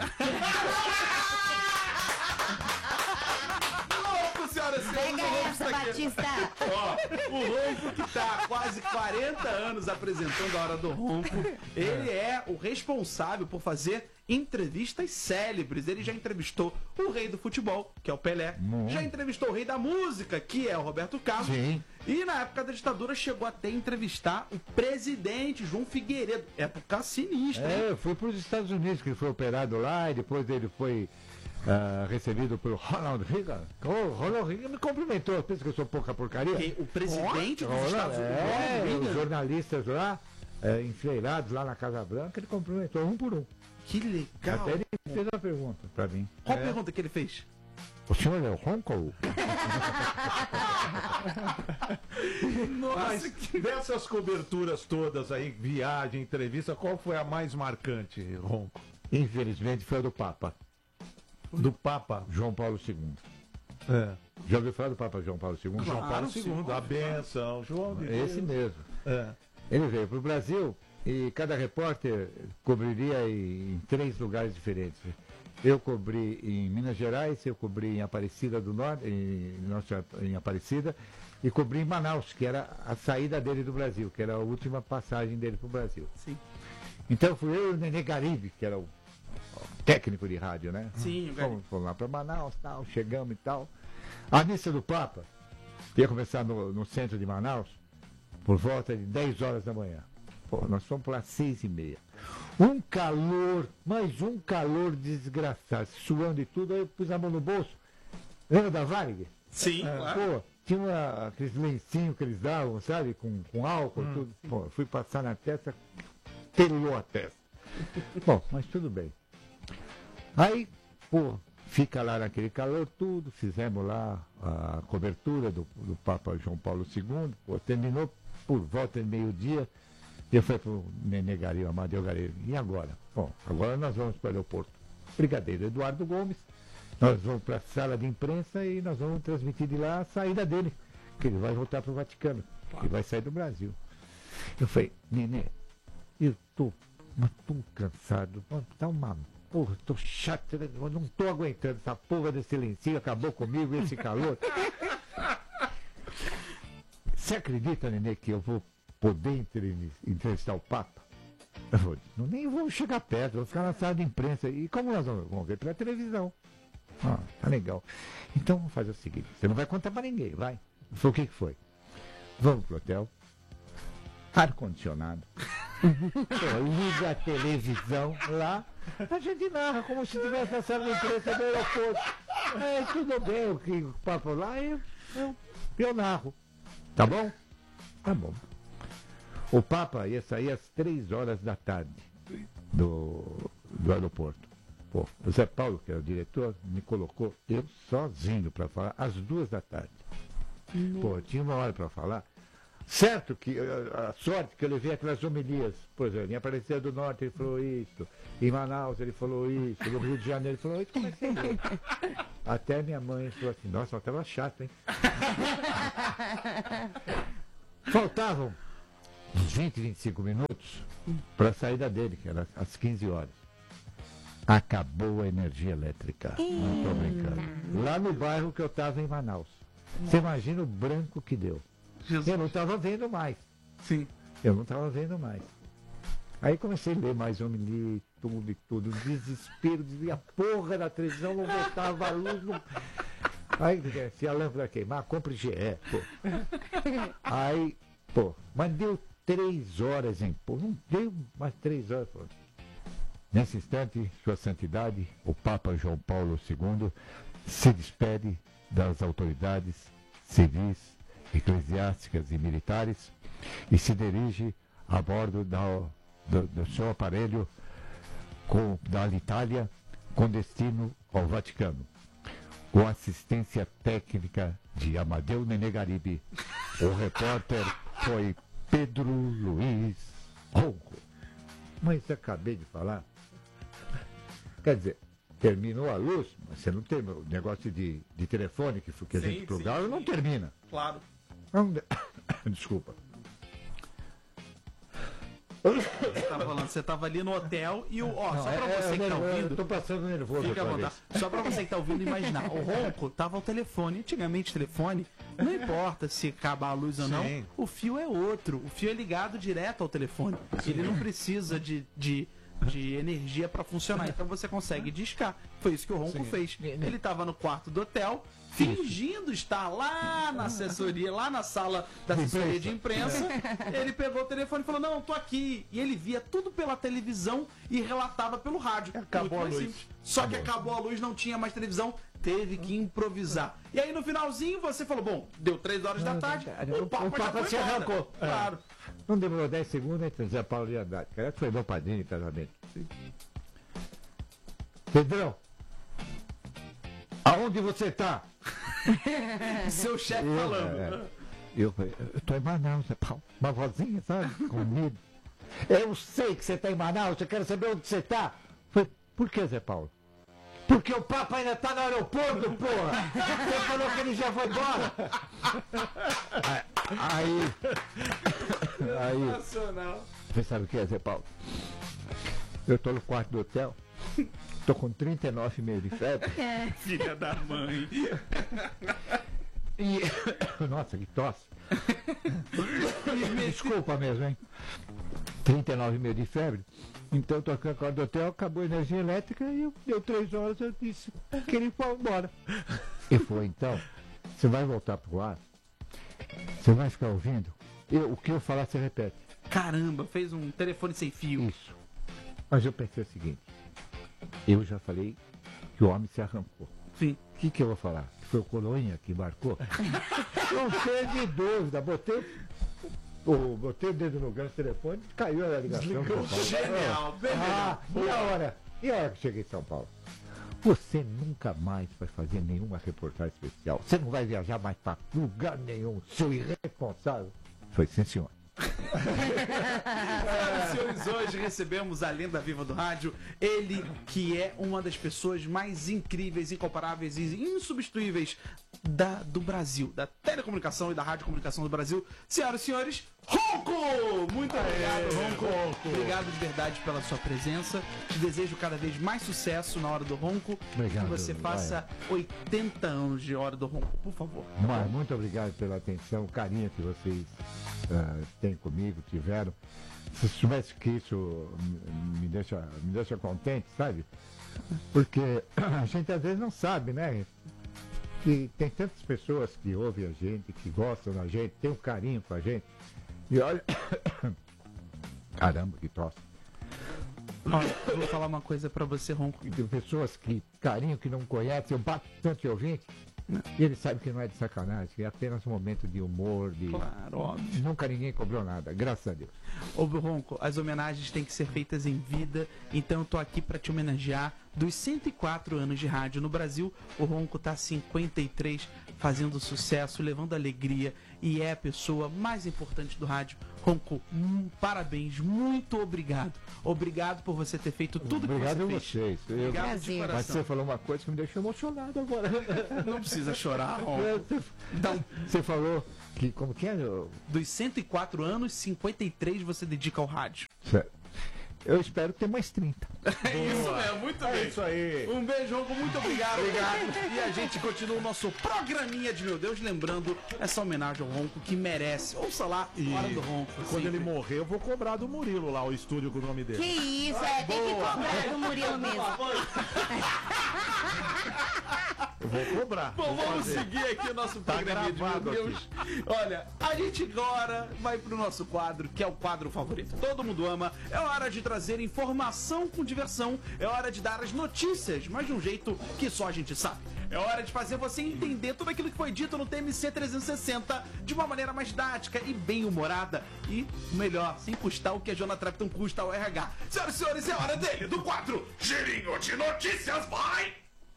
Senhoras e senhores, Pega o Ronco essa, está aqui. Batista. Ó, o Ronco que está há quase quarenta anos apresentando a Hora do Ronco. Ele é o responsável por fazer entrevistas célebres. Ele já entrevistou o rei do futebol, que é o Pelé. Hum. Já entrevistou o rei da música, que é o Roberto Carlos. Sim. E na época da ditadura chegou até a entrevistar o presidente João Figueiredo. Época sinistra, É, hein? eu fui para os Estados Unidos, que ele foi operado lá, e depois ele foi uh, recebido pelo Ronald Reagan. O Ronald Reagan me cumprimentou, pensa que eu sou pouca porcaria. Quem? O presidente dos Ronald, Estados Unidos? É, Ronald os Reagan? jornalistas lá, é, enfileirados lá na Casa Branca, ele cumprimentou um por um. Que legal. Até ele fez uma pergunta para mim. Qual É. pergunta que ele fez? O senhor é o Ronco? Mas dessas coberturas todas aí, viagem, entrevista, qual foi a mais marcante, Ronco? Infelizmente foi a do Papa. Do Papa? João Paulo segundo. É. Já ouviu falar do Papa João Paulo segundo? João Paulo segundo, a benção, João de Deus. Esse mesmo. É. Ele veio para o Brasil e cada repórter cobriria em, em três lugares diferentes. Eu cobri em Minas Gerais, eu cobri em Aparecida do Norte, em, nossa, em Aparecida, e cobri em Manaus, que era a saída dele do Brasil, que era a última passagem dele para o Brasil. Sim. Então fui eu e o Nenê Garibe, que era o técnico de rádio, né? Sim, o Garibe. Fomos, fomos lá para Manaus, tal, chegamos e tal. A missa do Papa ia começar no, no centro de Manaus por volta de dez horas da manhã. Pô, nós fomos para as seis e meia. Um calor, mas um calor desgraçado, suando e tudo. Aí eu pus a mão no bolso. Lembra da Varig? Sim, É, claro. Pô, tinha uma, aqueles lencinhos que eles davam, sabe? Com, com álcool e Hum. tudo. Pô, eu fui passar na testa, pelou a testa. Bom, mas tudo bem. Aí, pô, fica lá naquele calor tudo, fizemos lá a cobertura do, do Papa João Paulo segundo, pô, terminou por volta de meio-dia, eu falei pro Nenê Garibe, Amadeu Garibe, e agora? Bom, agora nós vamos para o aeroporto Brigadeiro Eduardo Gomes, nós vamos para a sala de imprensa e nós vamos transmitir de lá a saída dele, que ele vai voltar para o Vaticano, que vai sair do Brasil. Eu falei, Nenê, eu tô, mas tô cansado, tá uma porra, tô chato, eu não tô aguentando essa porra desse lencinho, acabou comigo esse calor. Você acredita, Nenê, que eu vou poder entre- entrevistar o Papa? Eu vou, não, nem vou chegar perto, vou ficar na sala de imprensa. E como nós vamos, vamos ver pela televisão? Ah, tá legal. Então vamos fazer o seguinte, você não vai contar pra ninguém, vai. Eu falei, o que que foi? Vamos pro hotel, ar-condicionado, liga a televisão lá, a gente narra como se tivesse na sala de imprensa do aeroporto. É, tudo bem, o que o papo lá, eu, eu, eu narro. Tá bom? Tá bom. O Papa ia sair às três horas da tarde do, do aeroporto. Pô, o Zé Paulo, que era o diretor, me colocou eu sozinho para falar às duas da tarde. Pô, tinha uma hora para falar. Certo que a, a sorte que eu levei aquelas homilias, por exemplo, em Aparecida do Norte ele falou isso, em Manaus ele falou isso, no Rio de Janeiro ele falou isso, comecei a ler. Até minha mãe falou assim, nossa, mas estava chato, hein? Faltavam uns vinte, vinte e cinco minutos para a saída dele, que era às quinze horas. Acabou a energia elétrica. Não estou brincando. Lá no bairro que eu estava em Manaus. Você imagina o branco que deu. Jesus. Eu não estava vendo mais. Sim. Eu não estava vendo mais. Aí comecei a ler mais um li tudo e tudo. Desespero, dizia a porra da televisão, não botava a luz. Não... Aí, se a lâmpada queimar, compre G E. Pô. Aí, pô, mas deu três horas em pô. Não deu mais três horas, pô. Nesse instante, Sua Santidade, o Papa João Paulo segundo, se despede das autoridades civis, eclesiásticas e militares e se dirige a bordo da, do, do seu aparelho com, da Alitalia com destino ao Vaticano, com assistência técnica de Amadeu Menegaribe. O repórter foi Pedro Luiz Ronco. Mas acabei de falar. Quer dizer, terminou a luz, mas você não tem o negócio de, de telefone que, que a sim, gente plugava, sim, não sim. termina. Claro. Não, desculpa. Você tava falando, você tava ali no hotel e o. Ó, não, só pra você é, que tá ouvindo. Eu tô passando nervoso. Fica à vontade. Só pra você que tá ouvindo imaginar. O Ronco tava ao telefone. Antigamente, telefone, não importa se acabar a luz ou não, sim. o fio é outro. O fio é ligado direto ao telefone. Sim. Ele não precisa de. de de energia para funcionar, então você consegue discar. Foi isso que o Ronco sim. fez. Ele estava no quarto do hotel, fingindo estar lá na assessoria, lá na sala da assessoria de imprensa. Ele pegou o telefone e falou, não, tô aqui. E ele via tudo pela televisão e relatava pelo rádio. Acabou a luz. Simples. Só acabou. que acabou a luz, não tinha mais televisão, teve que improvisar. E aí no finalzinho você falou, bom, deu três horas da tarde, o Papa, o Papa já se arrancou. É. Claro. Não demorou dez segundos, entre Zé Paulo e Andrade. Cara, foi meu padrinho de casamento. Pedrão, aonde você tá? Seu chefe falando. É, eu, eu tô em Manaus, Zé Paulo. Uma vozinha, sabe? Comigo. Eu sei que você tá em Manaus, eu quero saber onde você tá. Falei, por que, Zé Paulo? Porque o Papa ainda tá no aeroporto, porra! Você falou que ele já foi embora! Aí. Aí. Nacional. Você sabe o que é, Zé Paulo? Eu tô no quarto do hotel, tô com trinta e nove e meio de febre. É. Filha da mãe. E. Nossa, que tosse! Desculpa mesmo, hein? trinta e nove e meio de febre. Então eu tô aqui no quarto do hotel, acabou a energia elétrica e eu, deu três horas, eu disse que ele foi embora. E foi então, você vai voltar pro ar, você vai ficar ouvindo, eu, o que eu falar você repete. Caramba, fez um telefone sem fio. Isso. Mas eu pensei o seguinte, eu já falei que o homem se arrancou. Sim. O que, que eu vou falar? Que foi o Colônia que marcou? Não teve dúvida, botei... Oh, botei o dedo no gancho do telefone, caiu a ligação. Genial, ah, e a hora? E a hora que cheguei em São Paulo? Você nunca mais vai fazer nenhuma reportagem especial. Você não vai viajar mais para lugar nenhum, seu irresponsável. Foi sim, senhor. Senhoras e senhores, hoje recebemos a lenda viva do rádio, ele que é uma das pessoas mais incríveis, incomparáveis e insubstituíveis da, do Brasil, da telecomunicação e da radiocomunicação do Brasil. Senhoras e senhores, Ronco! Muito obrigado, Ronco. Obrigado de verdade pela sua presença. Te desejo cada vez mais sucesso na Hora do Ronco. Obrigado, que você faça vai. oitenta anos de Hora do Ronco, por favor. Mas, muito obrigado pela atenção, o carinho que vocês uh, têm comigo, tiveram. Se soubesse que isso me deixa, me deixa contente, sabe? Porque a gente às vezes não sabe, né? Que tem tantas pessoas que ouvem a gente, que gostam da gente, tem um carinho com a gente. E olha. Caramba, que tosse. Olha, eu vou falar uma coisa pra você, Ronco. Tem pessoas que, carinho que não conhecem, eu bato tanto ouvinte. E ele sabe que não é de sacanagem, que é apenas um momento de humor, de... Claro, óbvio. Nunca ninguém cobrou nada, graças a Deus. Ô, Ronco, as homenagens têm que ser feitas em vida, então eu tô aqui pra te homenagear. Dos cento e quatro anos de rádio no Brasil, o Ronco tá cinquenta e três, fazendo sucesso, levando alegria e é a pessoa mais importante do rádio. Ronco, hum, parabéns, muito obrigado. Obrigado por você ter feito tudo Obrigado que a você fez. vocês. Eu... Obrigado de coração. Mas você falou uma coisa que me deixou emocionado agora. Não precisa chorar, Ronco. Então, você falou que, como que é? Eu... Dos cento e quatro anos, cinquenta e três você dedica ao rádio. Certo. Eu espero ter mais trinta. É isso mesmo, muito bem. É isso aí. Um beijo, Ronco, muito obrigado. Obrigado. E a gente continua o nosso programinha de Meu Deus, lembrando essa homenagem ao Ronco que merece. Ouça lá, E Hora do Ronco. quando sempre. ele morrer, eu vou cobrar do Murilo lá, o estúdio com o nome dele. Que isso, é, tem que cobrar do Murilo mesmo. Eu vou cobrar. Bom, vou vamos fazer. seguir aqui o nosso Tá programinha de Meu gravado Deus. Olha, a gente agora vai pro nosso quadro, que é o quadro favorito. Todo mundo ama. É hora de trazer informação com diversão. É hora de dar as notícias, mas de um jeito que só a gente sabe. É hora de fazer você entender tudo aquilo que foi dito no T M C trezentos e sessenta de uma maneira mais didática e bem humorada. E, melhor, sem custar o que a Jonah Trapton custa ao R H. Senhoras e senhores, é hora dele, do quadro Girinho de Notícias, vai!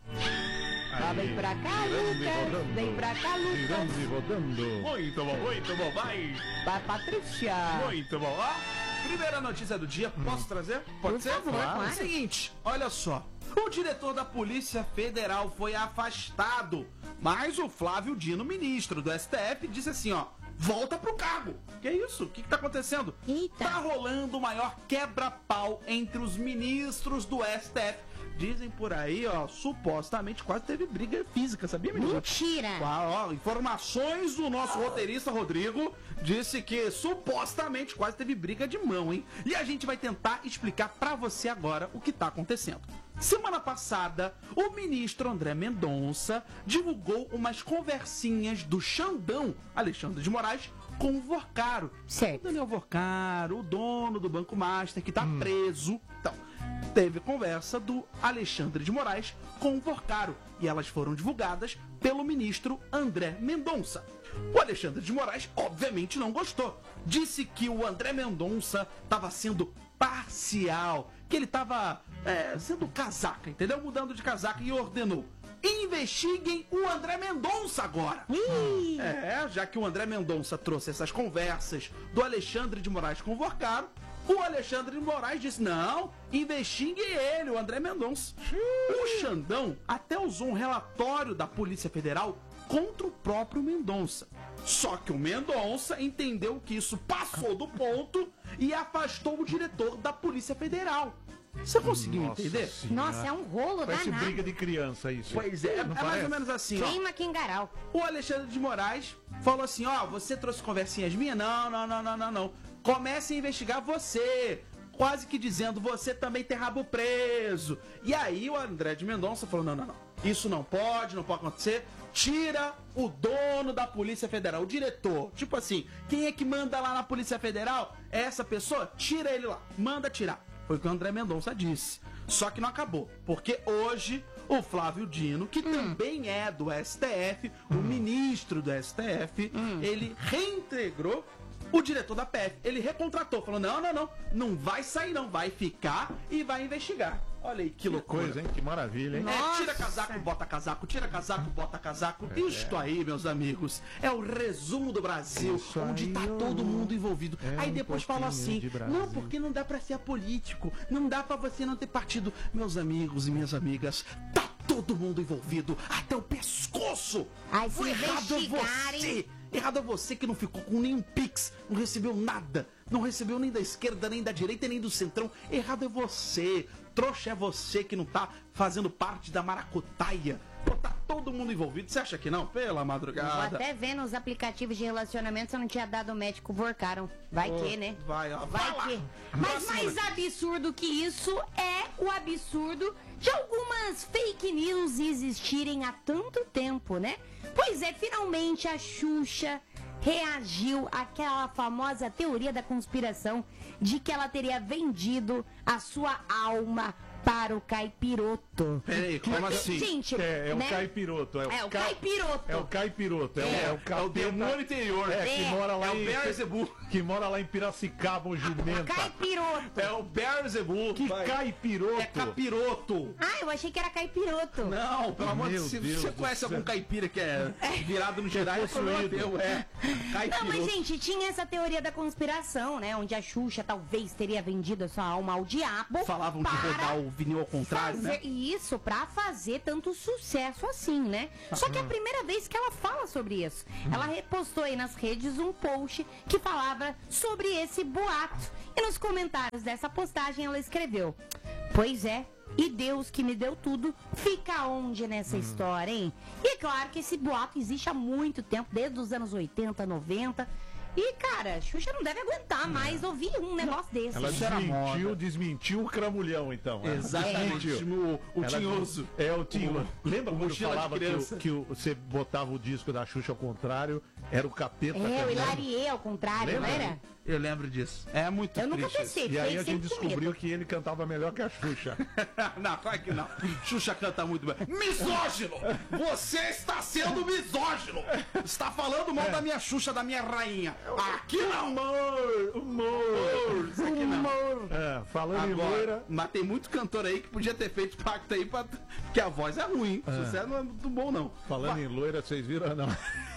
Ah, vem pra cá, Lucas. Vem pra cá, Lucas. Girando e rodando. Muito bom, muito bom, vai! Vai, Patrícia. Muito bom, ó. Primeira notícia do dia, posso trazer? Pode Por ser? favor, claro. Seguinte, olha só. O diretor da Polícia Federal foi afastado, mas o Flávio Dino, ministro do S T F, disse assim, ó, volta pro cargo. Que isso? O que, que tá acontecendo? Eita. Tá rolando o maior quebra-pau entre os ministros do S T F. Dizem por aí, ó, supostamente quase teve briga física, sabia, menino? Mentira. Ó, ó, informações do nosso roteirista Rodrigo disse que supostamente quase teve briga de mão, hein? E a gente vai tentar explicar pra você agora o que tá acontecendo. Semana passada, o ministro André Mendonça divulgou umas conversinhas do Xandão, Alexandre de Moraes, com o Vorcaro. Certo. O Daniel Vorcaro, o dono do Banco Master, que tá preso. Então, teve conversa do Alexandre de Moraes com o Vorcaro e elas foram divulgadas pelo ministro André Mendonça. O Alexandre de Moraes, obviamente, não gostou. Disse que o André Mendonça estava sendo parcial, que ele estava é, sendo casaca, entendeu? Mudando de casaca e ordenou: investiguem o André Mendonça agora. Ih. É, já que o André Mendonça trouxe essas conversas do Alexandre de Moraes com o Vorcaro, o Alexandre de Moraes disse: não, investigue ele, o André Mendonça. O Xandão até usou um relatório da Polícia Federal contra o próprio Mendonça. Só que o Mendonça entendeu que isso passou do ponto e afastou o diretor da Polícia Federal. Você conseguiu Nossa entender? Senhora. Nossa, é um rolo Parece danado. briga de criança isso. Pois é, é Não mais parece? ou menos assim, ó. Queima Quingaral. O Alexandre de Moraes falou assim, ó, você trouxe conversinhas minhas? Não, não, não, não, não, não. Comece a investigar você. Quase que dizendo, você também tem rabo preso. E aí o André de Mendonça falou, não, não, não. Isso não pode, não pode acontecer. Tira o dono da Polícia Federal, o diretor. Tipo assim, quem é que manda lá na Polícia Federal? É essa pessoa? Tira ele lá. Manda tirar. Foi o que o André Mendonça disse. Só que não acabou. Porque hoje o Flávio Dino, que hum. também é do S T F, hum. o ministro do S T F, hum. ele reintegrou o diretor da P F. Ele recontratou, falou, não, não, não, não vai sair não, vai ficar e vai investigar. Olha aí que, que loucura. Coisa, hein? Que maravilha, hein? É, tira casaco, bota casaco, tira casaco, bota casaco. É, Isto aí, meus amigos, é o resumo do Brasil, Isso onde aí, tá todo mundo envolvido. É aí depois um fala assim, não, porque não dá pra ser político, não dá pra você não ter partido. Meus amigos e minhas amigas, tá todo mundo envolvido, até o pescoço. Ai, se errado é você. Errado é você que não ficou com nenhum pix, não recebeu nada, não recebeu nem da esquerda, nem da direita, nem do centrão. Errado é você. Trouxa é você que não tá fazendo parte da maracutaia. Pô, tá todo mundo envolvido. Você acha que não? Pela madrugada. Vou até ver nos aplicativos de relacionamento se eu não tinha dado o médico Vorcaram. Vai oh, que, né? Vai, ó. Vai, vai que. Mas mais absurdo que isso é o absurdo de algumas fake news existirem há tanto tempo, né? Pois é, finalmente a Xuxa reagiu àquela famosa teoria da conspiração de que ela teria vendido a sua alma para o caipiroto. Peraí, como assim? Gente, É, é né? o caipiroto. É o, É o cai- caipiroto. É o caipiroto. É, o- É, é o é o capeta- demônio interior. É, que É. mora lá É o em... Beelzebub. Que mora lá em Piracicaba, o jumenta. Caipiroto. É o Beelzebub. Que Vai. caipiroto. É capiroto. Ah, eu achei que era caipiroto. Não, pelo amor de Meu Deus. Se Deus você do conhece céu. algum caipira que é virado no geral, é problema teu, é. Não, Caipiroto. mas gente, tinha essa teoria da conspiração, né? Onde a Xuxa talvez teria vendido a sua alma ao diabo. Falavam de para rodar o vinil ao contrário, fazer né? isso pra fazer tanto sucesso assim, né? Só que é a primeira vez que ela fala sobre isso. Ela repostou aí nas redes um post que falava sobre esse boato. E nos comentários dessa postagem ela escreveu: pois é, e Deus que me deu tudo, fica onde nessa história, hein? E é claro que esse boato existe há muito tempo, desde os anos oitenta, noventa. E, cara, Xuxa não deve aguentar mais ouvir um negócio desse. Ela Isso era desmentiu, moda. desmentiu o cramulhão, então. Ela Exatamente. desmentiu. O, o Ela- tinhoso. É, o tinhoso. Lembra o quando mochila de falava que, o- criança. que o- você botava o disco da Xuxa ao contrário? Era o capeta. É, o cantando. Hilarie ao contrário, Lembra? não era? Eu lembro disso. É muito Eu nunca triste. pensei, E aí fiquei a gente sempre com descobriu medo. que ele cantava melhor que a Xuxa. Não, claro que não. Xuxa canta muito bem. Misógino! Você está sendo misógino! Está falando mal da minha Xuxa, da minha rainha. Aqui não! Humor! Humor! Isso aqui não. É, falando em Agora, loira... mas tem muito cantor aí que podia ter feito pacto aí, pra... porque a voz é ruim. O sucesso não é muito bom, não. Falando Vai. em loira, vocês viram? Não.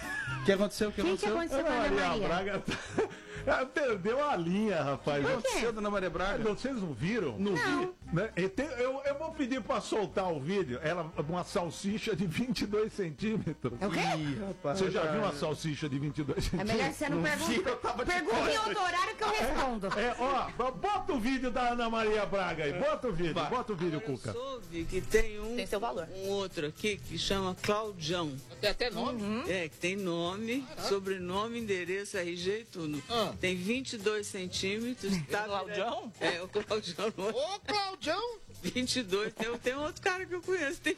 O que aconteceu? O que Quem que aconteceu? aconteceu com a Ana Maria Maria? Braga ela perdeu a linha, rapaz. O que aconteceu, dona Maria Braga? Vocês não viram? Não vi. Né? E tem- Eu, eu vou pedir pra soltar o vídeo. Ela, uma salsicha de vinte e dois centímetros. É o quê? Ih, rapaz. Você já viu uma salsicha de vinte e dois É centímetros? melhor você não, Não vi, eu pergunta. tava de Pergunta em costas. outro horário que eu respondo. É, ó, bota o vídeo da Ana Maria Braga aí. Bota o vídeo, Vai. bota o vídeo, Cuca. Soube que tem um, Tem seu valor. um outro aqui que chama Claudião. Tem até nome. É, que tem nome, sobrenome, endereço, R G e tudo. Ah. Tem vinte e dois centímetros. Tá Claudião? É, o Claudião. Ô, Claudião! vinte e dois. Tem, tem outro cara que eu conheço. Tem...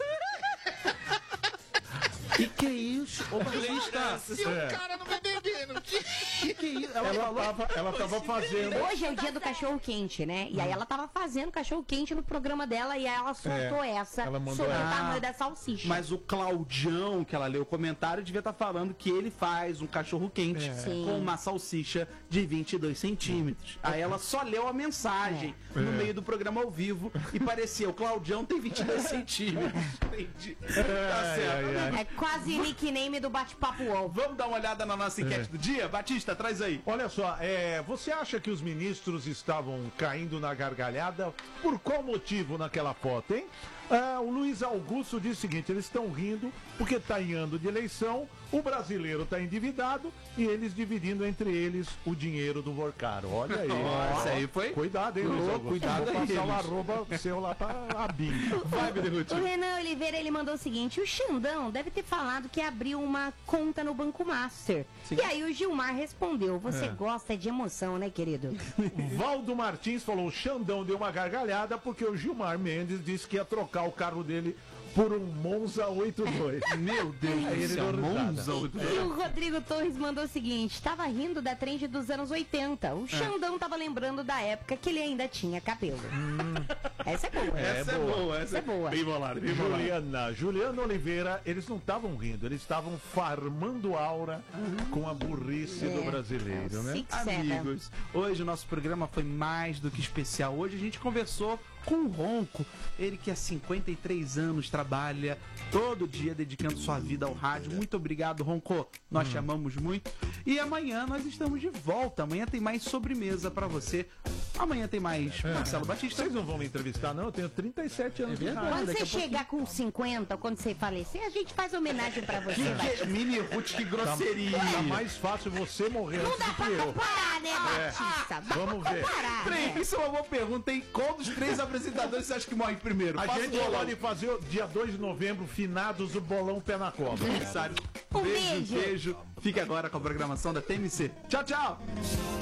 Que que é isso? Ô, Paulista! Se o cara não vai bebendo. Que que é isso? Ela Ela falou... tava, ela tava fazendo. Hoje é o dia do cachorro quente, né? E aí ela tava fazendo cachorro quente no programa dela e aí ela soltou É, essa ela mandou sobre o essa. tamanho da salsicha. Mas o Claudião, que ela leu o comentário, devia estar falando que ele faz um cachorro quente Sim. com uma salsicha de vinte e dois centímetros. Aí ela só leu a mensagem É. no meio do programa ao vivo e parecia, o Claudião tem vinte e dois centímetros. Entendi. Tá certo. ai, ai. É quase nickname do bate-papo U O L. Vamos dar uma olhada na nossa enquete do dia? Batista, traz aí. Olha só, é, você acha que os ministros estavam caindo na gargalhada? Por qual motivo naquela foto, hein? Ah, o Luiz Augusto diz o seguinte: eles estão rindo porque está em ano de eleição, o brasileiro está endividado e eles dividindo entre eles o dinheiro do Vorcaro. Olha aí. Nossa, aí foi- Cuidado, hein, Luiz Ô, Augusto. cuidado Vou aí, passar o Luiz. arroba seu lá pra Abim. Vai, Beneruti. O Renan Oliveira, ele mandou o seguinte: o Xandão deve ter falado que abriu uma conta no Banco Master. E aí o Gilmar respondeu: você É. gosta de emoção, né, querido? Valdo Martins falou: o Xandão deu uma gargalhada porque o Gilmar Mendes disse que ia trocar o carro dele por um Monza oitenta e dois. Meu Deus Aí do ele céu, deu risada. Monza oitenta e E dois. o Rodrigo Torres mandou o seguinte: tava rindo da trend dos anos oitenta. O Xandão tava lembrando da época que ele ainda tinha cabelo. Essa é boa. Essa é boa, essa é boa. Bem bolado, bem bolado. Juliana, Juliana Oliveira, eles não estavam rindo, eles estavam farmando aura com a burrice do É, brasileiro, né? Six Seven. Amigos, hoje o nosso programa foi mais do que especial. Hoje a gente conversou com o Ronco, ele que há cinquenta e três anos trabalha todo dia dedicando sua vida ao rádio. Muito obrigado, Ronco. Nós te amamos muito. E amanhã nós estamos de volta. Amanhã tem mais sobremesa pra você. Amanhã tem mais Marcelo Batista. Vocês não vão me entrevistar, não? Eu tenho trinta e sete anos de verdade. rádio. Quando daqui você a chegar com cinquenta, ou quando você falecer, a gente faz homenagem pra você. Que, vai. que, mini Ruth, que grosseria. Tá mais fácil você morrer Não antes dá do que pra eu. comparar, né, É. Batista? Dá Vamos pra ver. comparar, Peraí, né? isso é uma boa pergunta, hein? Qual dos três apresentadores você acha que morre primeiro? A Passa gente o bolão. pode fazer o dia dois de novembro, finados, o bolão pé na cobra. Sabe? Um beijo, beijo. beijo. Fique agora com a programação da T M C. Tchau, tchau.